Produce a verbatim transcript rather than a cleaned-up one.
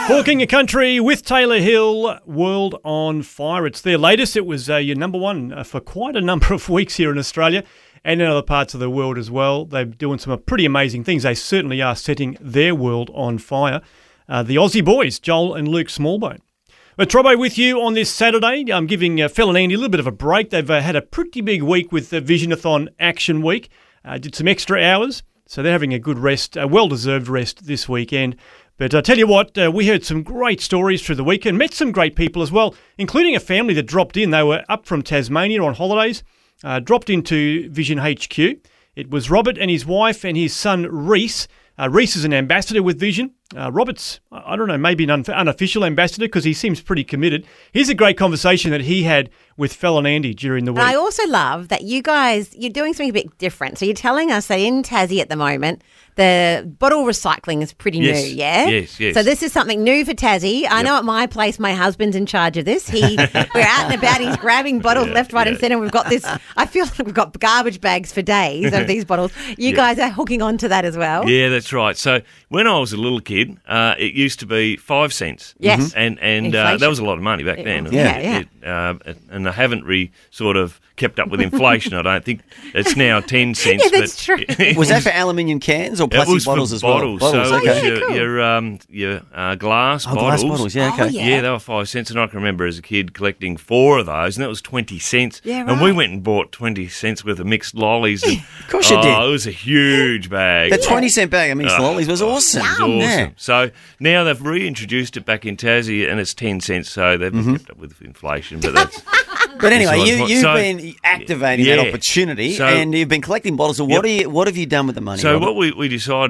For King of Country with Taylor Hill, World on Fire. It's their latest. It was uh, your number one uh, for quite a number of weeks here in Australia and in other parts of the world as well. They're doing some pretty amazing things. They certainly are setting their world on fire. Uh, the Aussie boys, Joel and Luke Smallbone. But Trobbo with you on this Saturday. I'm giving uh, Phil and Andy a little bit of a break. They've uh, had a pretty big week with the Visionathon Action Week. Uh, did some extra hours, so they're having a good rest, a well-deserved rest this weekend. But I tell you what, uh, we heard some great stories through the weekend, met some great people as well, including a family that dropped in. They were up from Tasmania on holidays, uh, dropped into Vision H Q. It was Robert and his wife and his son Reese. Uh, Reese is an ambassador with Vision. Uh, Robert's, I don't know, maybe an un- unofficial ambassador because he seems pretty committed. Here's a great conversation that he had with Fel and Andy during the week. And I also love that you guys, you're doing something a bit different. So you're telling us that in Tassie at the moment, the bottle recycling is pretty yes. new, yeah? Yes, yes. So this is something new for Tassie. I Yep. know at my place, my husband's in charge of this. He, we're out and about, he's grabbing bottles Yeah, left, right yeah. and centre. We've got this, I feel like we've got garbage bags for days of these bottles. You Yeah. guys are hooking on to that as well. Yeah, that's right. So when I was a little kid, uh, it used to be five cents. Yes. And and uh, Inflation. that was a lot of money back then. Yeah, yeah. It, uh, and I haven't re sort of kept up with inflation, I don't think. It's now ten cents. Yeah, that's but true. Was that for aluminium cans or It plastic was for bottles as bottles. well? So Oh, it yeah, was your, cool. your, um, your uh, glass Oh, bottles. glass bottles, yeah, okay. Oh, yeah. Yeah, they were five cents, and I can remember as a kid collecting four of those, and that was twenty cents. Yeah, And we right. went and bought twenty cents worth of mixed lollies. And, Of course you oh, did. It was a huge bag. The twenty cent bag of mixed Oh, lollies was awesome. It was awesome. Yeah. So now they've reintroduced it back in Tassie, and it's ten cents. So they've Mm-hmm. kept up with inflation, but that's. But anyway, That's you, what- you've so- been activating yeah. that opportunity So- and you've been collecting bottles. So what, Yep. are you, what have you done with the money? So Robert? what we, we decided